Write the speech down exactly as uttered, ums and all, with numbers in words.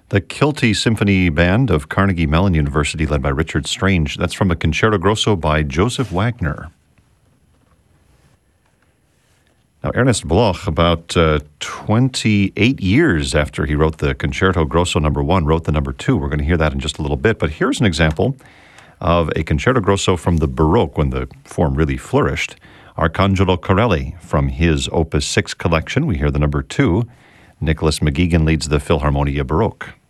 The Kilty Symphony Band of Carnegie Mellon University, led by Richard Strange. That's from a Concerto Grosso by Joseph Wagner. Now, Ernest Bloch, about uh, twenty-eight years after he wrote the Concerto Grosso number one, wrote the number two. We're going to hear that in just a little bit. But here's an example of a Concerto Grosso from the Baroque, when the form really flourished. Arcangelo Corelli, from his Opus six collection. We hear the number two. Nicholas McGeegan leads the Philharmonia Baroque.